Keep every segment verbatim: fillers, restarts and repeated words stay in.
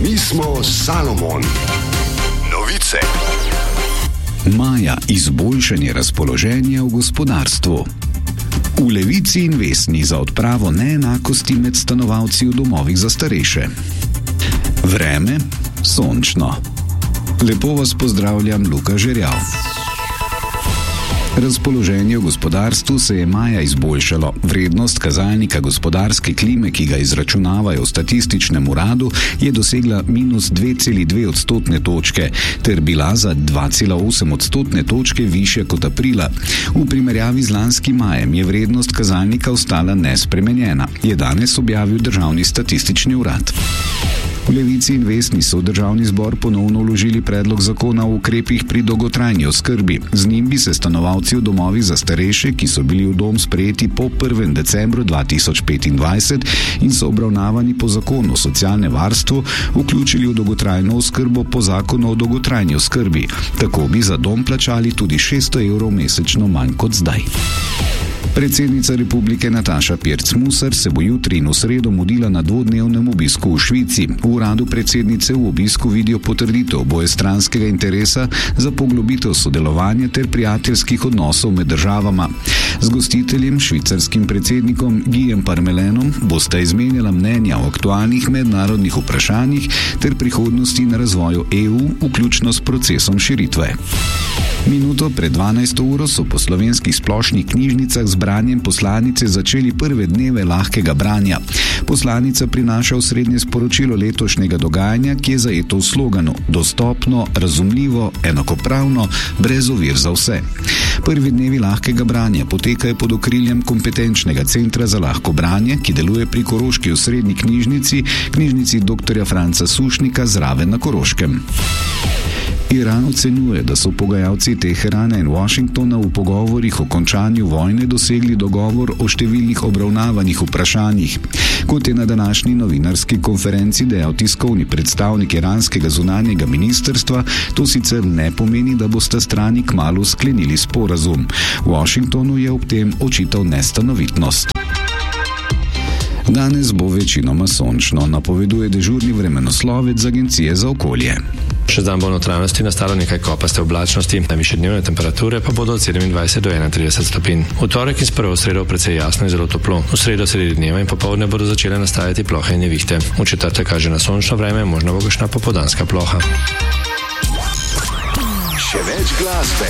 Mi smo Salomon. Novice. Maja, izboljšanje razpoloženja v gospodarstvu. V Levici in Vesni za odpravo neenakosti med stanovalci v domovih za starejše. Vreme sončno. Lepo vas pozdravljam, Luka Žerjav. Razpoloženje v gospodarstvu se je maja izboljšalo. Vrednost kazalnika gospodarske klime, ki ga izračunavajo v statističnem uradu, je dosegla minus dve celi dve odstotne točke, ter bila za dva cela osem odstotne točke višja kot aprila. V primerjavi z lanskim majem je vrednost kazalnika ostala nespremenjena, je danes objavil Državni statistični urad. V Levici in Vesni so v Državni zbor ponovno vložili predlog zakona o ukrepih pri dolgotrajni oskrbi. Z njim bi se stanovalci v domovih za starejše, ki so bili v dom sprejeti po prvem decembru dva tisoč petindvajset in so obravnavani po zakonu o socialnem varstvu, vključili v dolgotrajno oskrbo po zakonu o dolgotrajni oskrbi. Tako bi za dom plačali tudi šeststo evrov mesečno manj kot zdaj. Predsednica republike Nataša Pirc Musar se bo jutri in v sredo mudila na dvodnevnem obisku v Švici. V uradu predsednice v obisku vidijo potrditev obojestranskega interesa za poglobitev sodelovanja ter prijateljskih odnosov med državama. Z gostiteljem, švicarskim predsednikom Guijem Parmelenom, bosta izmenjala mnenja o aktualnih mednarodnih vprašanjih ter prihodnosti in razvoju E U, vključno s procesom širitve. Minuto pred dvanajsto uro so po slovenskih splošnih knjižnicah z branjem poslanice začeli prve dneve lahkega branja. Poslanica prinaša osrednje sporočilo letošnjega dogajanja, ki je zajeto v sloganu: dostopno, razumljivo, enakopravno, brez ovir za vse. Prvi dnevi lahkega branja potekajo pod okriljem kompetenčnega centra za lahko branje, ki deluje pri Koroški osrednji knjižnici, knjižnici doktorja Franca Sušnika zraven na Koroškem. Iran ocenjuje, da so pogajalci Teherana in Washingtona v pogovorih o končanju vojne dosegli dogovor o številnih obravnavanih vprašanjih. Kot je na današnji novinarski konferenci dejal tiskovni predstavnik iranskega zunanjega ministrstva, to sicer ne pomeni, da bosta strani kmalu sklenili sporazum. Washingtonu je ob tem očital nestanovitnost. Danes bo večinoma sončno, napoveduje dežurni vremenoslovec z Agencije za okolje. Še dan bo v notranjosti nastalo nekaj kopaste oblačnosti, najvišje dnevne temperature pa bodo od sedemindvajset do enaintrideset stopinj. V torek in s prvo sredo precej jasno in zelo toplo. V sredo sredi dneva in popoldne bodo začele nastajati plohe in nevihte. V četrtek kaže na sončno vreme, možno bo kakšna popoldanska ploha. Še več glasbe.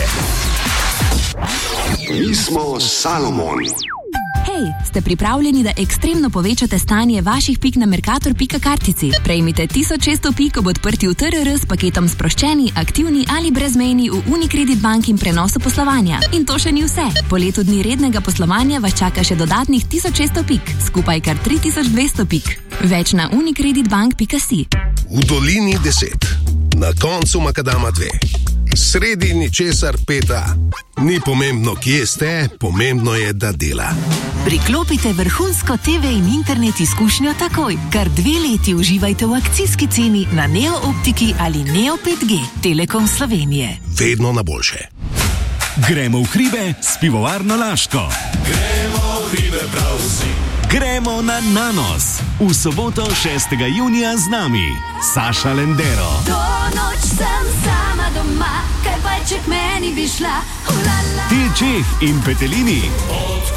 Mi smo Salomon. Hej, ste pripravljeni, da ekstremno povečate stanje vaših pik na Mercator pika kartici? Prejmite tisoč šeststo pik ob odprtju T R R s paketom sproščeni, aktivni ali brezmejni v Unicredit Bank in prenosu poslovanja. In to še ni vse. Po letu dni rednega poslovanja vas čaka še dodatnih tisoč šeststo pik, skupaj kar tri tisoč dvesto pik. Več na unicredit bank pika si. V dolini deset, na koncu makadama dve. Sredi ničesar peta. Ni pomembno, kje ste, pomembno je, da dela. Priklopite vrhunsko T V in internet izkušnjo takoj. Kar dve leti uživajte v akcijski ceni na Neo Optiki ali Neo pet G. Telekom Slovenije. Vedno na boljše. Gremo v hribe s pivovarno Laško. Gremo v hribe prav vsi. Gremo na Nanos. V soboto šestega junija z nami Saša Lendero. To noč sem sama doma, kaj pa če k meni bi šla. Til Čeh in Petelini.